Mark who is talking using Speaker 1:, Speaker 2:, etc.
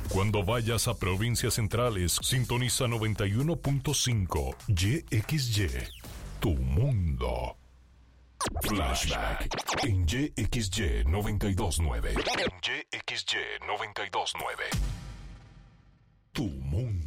Speaker 1: Cuando vayas a provincias centrales, sintoniza 91.5 YXY, tu mundo. Flashback en YXY 92.9. En YXY 92.9. Tu mundo.